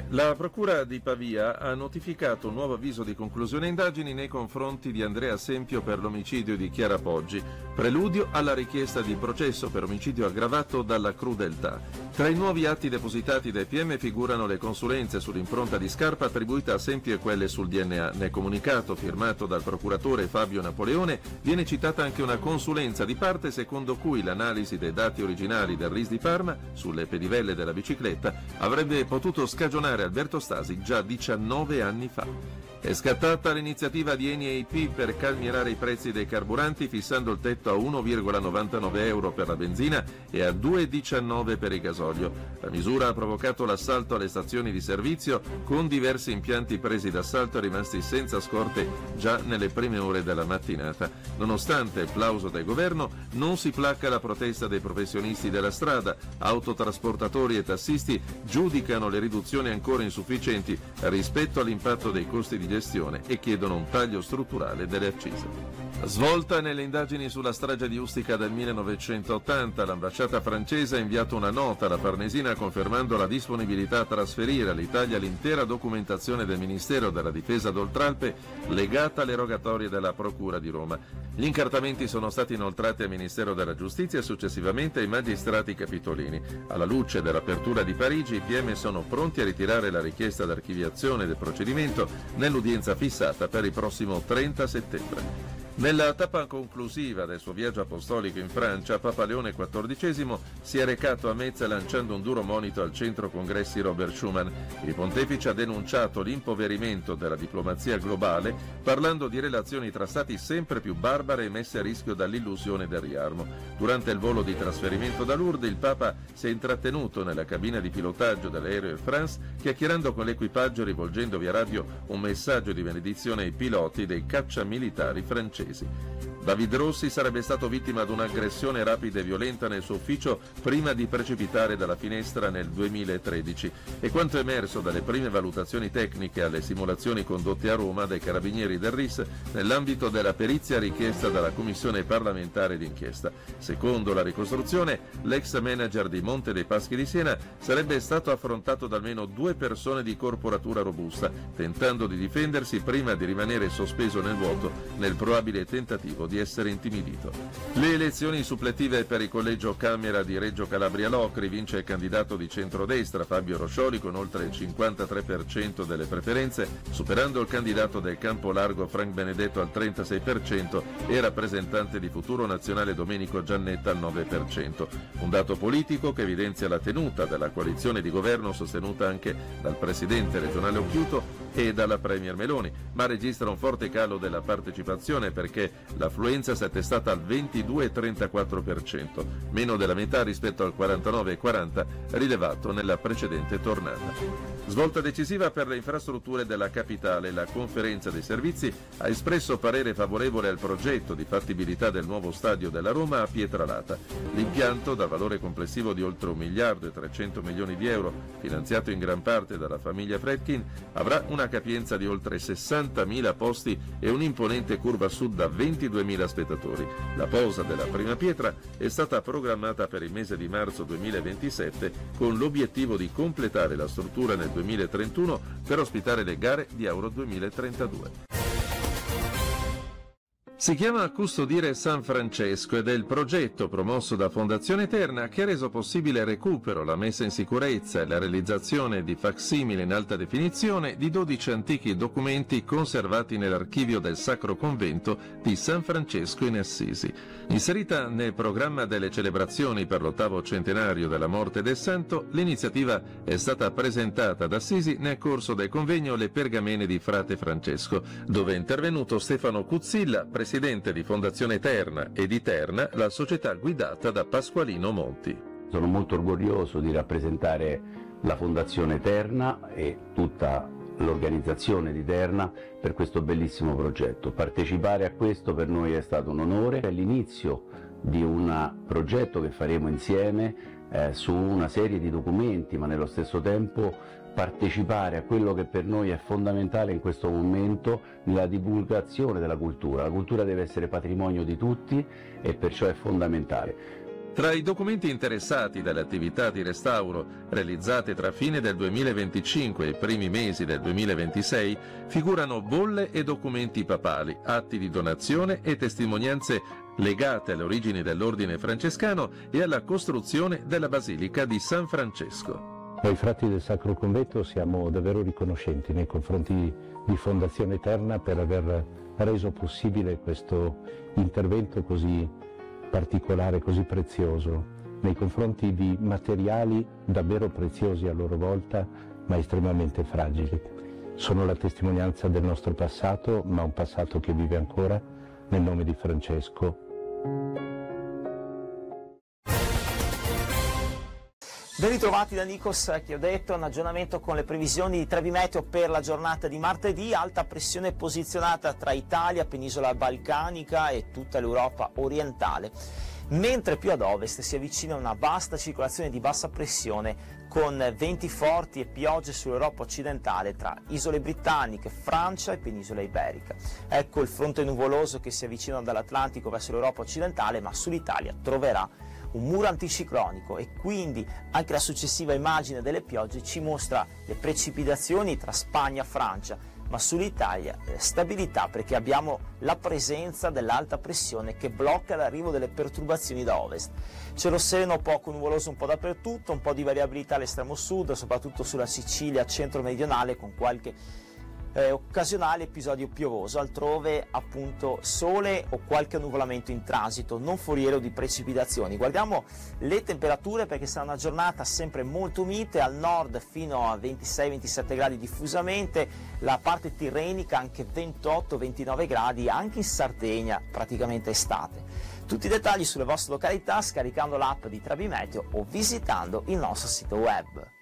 La Procura di Pavia ha notificato un nuovo avviso di conclusione indagini nei confronti di Andrea Sempio per l'omicidio di Chiara Poggi, preludio alla richiesta di processo per omicidio aggravato dalla crudeltà. Tra i nuovi atti depositati dai PM figurano le consulenze sull'impronta di scarpa attribuita a Sempio e quelle sul DNA. Nel comunicato firmato dal procuratore Fabio Napoleone viene citata anche una consulenza di parte secondo cui l'analisi dei dati originali del RIS di Parma sulle pedivelle della bicicletta avrebbe potuto scagionare Alberto Stasi già 19 anni fa. È scattata l'iniziativa di Eni e IP per calmierare i prezzi dei carburanti fissando il tetto a 1,99 euro per la benzina e a 2,19 per il gasolio. La misura ha provocato l'assalto alle stazioni di servizio con diversi impianti presi d'assalto e rimasti senza scorte già nelle prime ore della mattinata. Nonostante il plauso del governo, non si placca la protesta dei professionisti della strada. Autotrasportatori e tassisti giudicano le riduzioni ancora insufficienti rispetto all'impatto dei costi di gestione e chiedono un taglio strutturale delle accise. Svolta nelle indagini sulla strage di Ustica del 1980, l'ambasciata francese ha inviato una nota alla Farnesina confermando la disponibilità a trasferire all'Italia l'intera documentazione del Ministero della Difesa d'Oltralpe legata alle rogatorie della Procura di Roma. Gli incartamenti sono stati inoltrati al Ministero della Giustizia e successivamente ai magistrati capitolini. Alla luce dell'apertura di Parigi, i PM sono pronti a ritirare la richiesta d'archiviazione del procedimento nell'udienza fissata per il prossimo 30 settembre. Nella tappa conclusiva del suo viaggio apostolico in Francia, Papa Leone XIV si è recato a Metz lanciando un duro monito al centro congressi Robert Schuman. Il pontefice ha denunciato l'impoverimento della diplomazia globale, parlando di relazioni tra stati sempre più barbare e messe a rischio dall'illusione del riarmo. Durante il volo di trasferimento da Lourdes, il Papa si è intrattenuto nella cabina di pilotaggio dell'Air France, chiacchierando con l'equipaggio e rivolgendo via radio un messaggio di benedizione ai piloti dei cacciamilitari francesi. David Rossi sarebbe stato vittima di un'aggressione rapida e violenta nel suo ufficio prima di precipitare dalla finestra nel 2013 e quanto emerso dalle prime valutazioni tecniche alle simulazioni condotte a Roma dai carabinieri del RIS nell'ambito della perizia richiesta dalla Commissione parlamentare d'inchiesta. Secondo la ricostruzione, l'ex manager di Monte dei Paschi di Siena sarebbe stato affrontato da almeno 2 persone di corporatura robusta, tentando di difendersi prima di rimanere sospeso nel vuoto nel probabile tentativo di essere intimidito. Le elezioni suppletive per il collegio Camera di Reggio Calabria Locri vince il candidato di centrodestra Fabio Roscioli con oltre il 53% delle preferenze, superando il candidato del Campo Largo Frank Benedetto al 36% e il rappresentante di Futuro Nazionale Domenico Giannetta al 9%. Un dato politico che evidenzia la tenuta della coalizione di governo sostenuta anche dal presidente regionale Occhiuto e dalla Premier Meloni, ma registra un forte calo della partecipazione perché l'affluenza si è attestata al 22,34%, meno della metà rispetto al 49,40% rilevato nella precedente tornata. Svolta decisiva per le infrastrutture della capitale, la Conferenza dei Servizi ha espresso parere favorevole al progetto di fattibilità del nuovo stadio della Roma a Pietralata. L'impianto, dal valore complessivo di oltre 1 miliardo e 300 milioni di euro, finanziato in gran parte dalla famiglia Fredkin, avrà una capienza di oltre 60.000 posti e un'imponente curva sud da 22.000 spettatori. La posa della prima pietra è stata programmata per il mese di marzo 2027 con l'obiettivo di completare la struttura nel 2031 per ospitare le gare di Euro 2032. Si chiama Custodire San Francesco ed è il progetto promosso da Fondazione Terna che ha reso possibile il recupero, la messa in sicurezza e la realizzazione di facsimili in alta definizione di 12 antichi documenti conservati nell'archivio del Sacro Convento di San Francesco in Assisi. Inserita nel programma delle celebrazioni per l'8° centenario della morte del santo, l'iniziativa è stata presentata ad Assisi nel corso del convegno Le Pergamene di Frate Francesco, dove è intervenuto Stefano Cuzzilla, presidente di Fondazione Terna e di Terna, la società guidata da Pasqualino Monti. Sono molto orgoglioso di rappresentare la Fondazione Terna e tutta l'organizzazione di Terna per questo bellissimo progetto. Partecipare a questo per noi è stato un onore. È l'inizio di un progetto che faremo insieme su una serie di documenti, ma nello stesso tempo partecipare a quello che per noi è fondamentale in questo momento, nella divulgazione della cultura. La cultura deve essere patrimonio di tutti e perciò è fondamentale. Tra i documenti interessati dalle attività di restauro realizzate tra fine del 2025 e i primi mesi del 2026 figurano bolle e documenti papali, atti di donazione e testimonianze legate alle origini dell'ordine francescano e alla costruzione della Basilica di San Francesco. Noi frati del Sacro Convento siamo davvero riconoscenti nei confronti di Fondazione Eterna per aver reso possibile questo intervento così particolare, così prezioso, nei confronti di materiali davvero preziosi a loro volta, ma estremamente fragili. Sono la testimonianza del nostro passato, ma un passato che vive ancora, nel nome di Francesco. Ben ritrovati da Nikos, che ho detto, un aggiornamento con le previsioni di Trebimeteo per la giornata di martedì. Alta pressione posizionata tra Italia, penisola balcanica e tutta l'Europa orientale, mentre più ad ovest si avvicina una vasta circolazione di bassa pressione con venti forti e piogge sull'Europa occidentale tra isole britanniche, Francia e penisola iberica. Ecco il fronte nuvoloso che si avvicina dall'Atlantico verso l'Europa occidentale, ma sull'Italia troverà un muro anticiclonico e quindi anche la successiva immagine delle piogge ci mostra le precipitazioni tra Spagna e Francia, ma sull'Italia stabilità, perché abbiamo la presenza dell'alta pressione che blocca l'arrivo delle perturbazioni da ovest. Cielo sereno, poco nuvoloso un po' dappertutto, un po' di variabilità all'estremo sud, soprattutto sulla Sicilia centro-meridionale, con qualche occasionale episodio piovoso, altrove appunto sole o qualche annuvolamento in transito, non foriero di precipitazioni. Guardiamo le temperature, perché sarà una giornata sempre molto mite, al nord fino a 26-27 gradi diffusamente, la parte tirrenica anche 28-29 gradi, anche in Sardegna praticamente estate. Tutti i dettagli sulle vostre località scaricando l'app di Trebimeteo o visitando il nostro sito web.